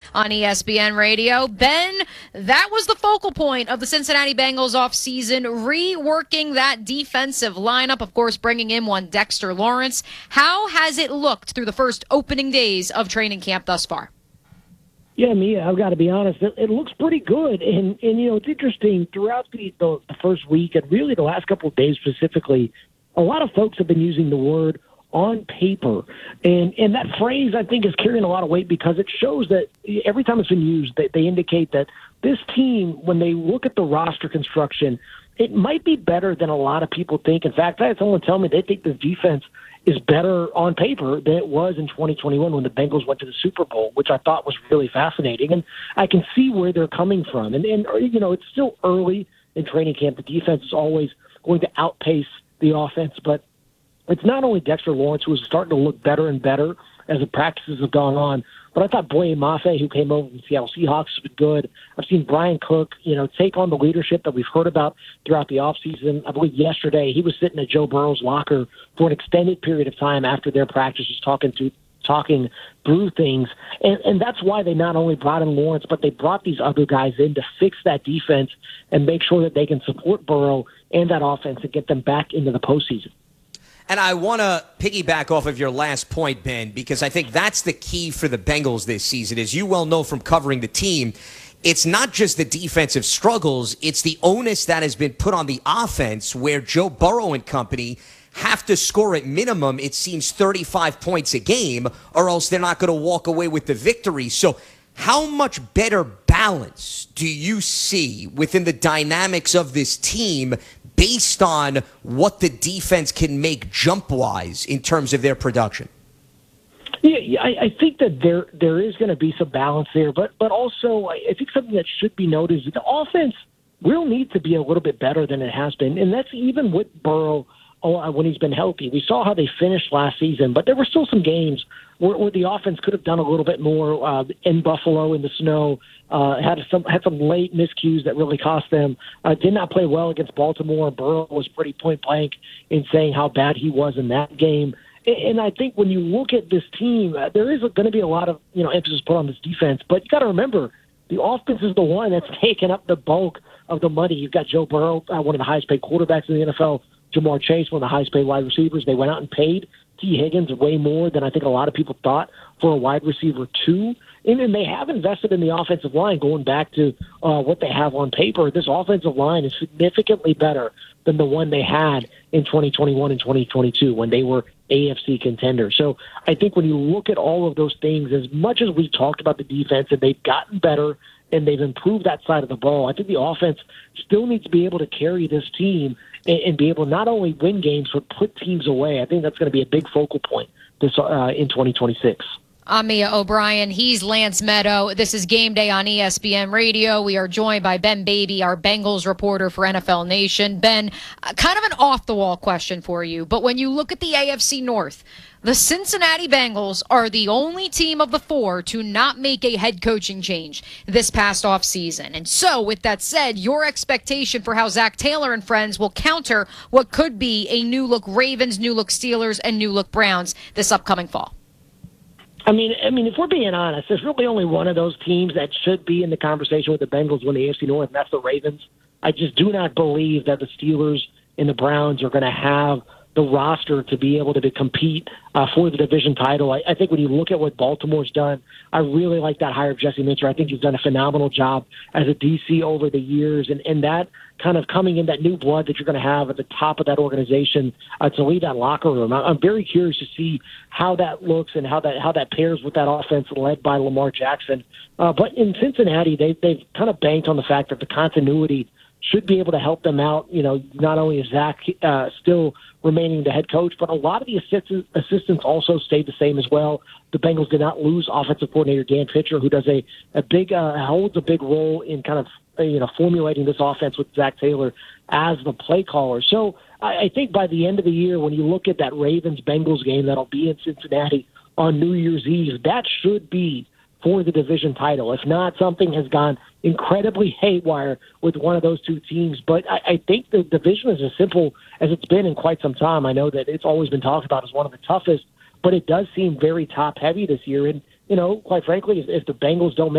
on ESPN Radio. Ben, that was the focal point of the Cincinnati Bengals offseason, reworking that defensive lineup, of course, bringing in one Dexter Lawrence. How has it looked through the first opening days of training camp thus far? Yeah, Mia, I've got to be honest. It looks pretty good. And it's interesting. Throughout the first week and really the last couple of days specifically, a lot of folks have been using the word on paper. And that phrase, I think, is carrying a lot of weight because it shows that every time it's been used, they indicate that this team, when they look at the roster construction, it might be better than a lot of people think. In fact, I had someone tell me they think the defense is better on paper than it was in 2021 when the Bengals went to the Super Bowl, which I thought was really fascinating. And I can see where they're coming from. And it's still early in training camp. The defense is always going to outpace the offense, but it's not only Dexter Lawrence, who is starting to look better and better as the practices have gone on, but I thought Boye Mafe, who came over from the Seattle Seahawks, has been good. I've seen Brian Cook, take on the leadership that we've heard about throughout the offseason. I believe yesterday he was sitting at Joe Burrow's locker for an extended period of time after their practice was talking through things. And that's why they not only brought in Lawrence, but they brought these other guys in to fix that defense and make sure that they can support Burrow and that offense and get them back into the postseason. And I want to piggyback off of your last point, Ben, because I think that's the key for the Bengals this season. As you well know from covering the team, it's not just the defensive struggles, it's the onus that has been put on the offense where Joe Burrow and company have to score at minimum, it seems, 35 points a game, or else they're not going to walk away with the victory. So how much better balance do you see within the dynamics of this team based on what the defense can make jump-wise in terms of their production? Yeah, I think that there is going to be some balance there, but also I think something that should be noted is the offense will need to be a little bit better than it has been, and that's even with Burrow when he's been healthy. We saw how they finished last season, but there were still some games where the offense could have done a little bit more in Buffalo in the snow. Had some late miscues that really cost them. Did not play well against Baltimore. Burrow was pretty point blank in saying how bad he was in that game. And I think when you look at this team, there is going to be a lot of emphasis put on this defense. But you got to remember, the offense is the one that's taken up the bulk of the money. You've got Joe Burrow, one of the highest paid quarterbacks in the NFL. Jamar Chase, one of the highest paid wide receivers. They went out and paid T. Higgins way more than I think a lot of people thought for a wide receiver too. And then they have invested in the offensive line, going back to what they have on paper. This offensive line is significantly better than the one they had in 2021 and 2022 when they were AFC contenders. So I think when you look at all of those things, as much as we talked about the defense and they've gotten better and they've improved that side of the ball, I think the offense still needs to be able to carry this team and be able to not only win games but put teams away. I think that's going to be a big focal point in 2026. I'm Mia O'Brien. He's Lance Meadow. This is Game Day on ESPN Radio. We are joined by Ben Baby, our Bengals reporter for NFL Nation. Ben, kind of an off-the-wall question for you, but when you look at the AFC North, the Cincinnati Bengals are the only team of the four to not make a head coaching change this past offseason. And so, with that said, your expectation for how Zach Taylor and friends will counter what could be a new-look Ravens, new-look Steelers, and new-look Browns this upcoming fall? I mean, if we're being honest, there's really only one of those teams that should be in the conversation with the Bengals win the AFC North, and that's the Ravens. I just do not believe that the Steelers and the Browns are going to have the roster to be able to compete for the division title. I think when you look at what Baltimore's done, I really like that hire of Jesse Minter. I think he's done a phenomenal job as a DC over the years, and that kind of coming in, that new blood that you're going to have at the top of that organization to lead that locker room. I'm very curious to see how that looks and how that pairs with that offense led by Lamar Jackson. But in Cincinnati, they've kind of banked on the fact that the continuity should be able to help them out. Not only is Zach still remaining the head coach, but a lot of the assistants also stayed the same as well. The Bengals did not lose offensive coordinator Dan Pitcher, who does holds a big role in kind of formulating this offense with Zach Taylor as the play caller. So I think by the end of the year, when you look at that Ravens-Bengals game that'll be in Cincinnati on New Year's Eve, that should be for the division title. If not, something has gone incredibly haywire with one of those two teams. But I think the division is as simple as it's been in quite some time. I know that it's always been talked about as one of the toughest, but it does seem very top-heavy this year. And, quite frankly, if the Bengals don't